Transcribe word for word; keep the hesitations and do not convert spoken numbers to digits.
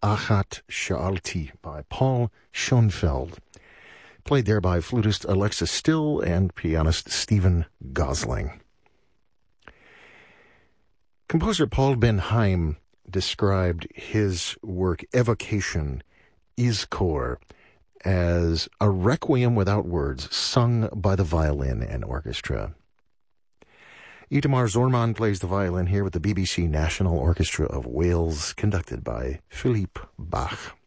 Achat Sha'alti by Paul Schoenfeld, played there by flutist Alexa Still and pianist Stephen Gosling. Composer Paul Ben Haim described his work Evocation, Izkor, as a requiem without words sung by the violin and orchestra. Itamar Zorman plays the violin here with the B B C National Orchestra of Wales, conducted by Philippe Bach.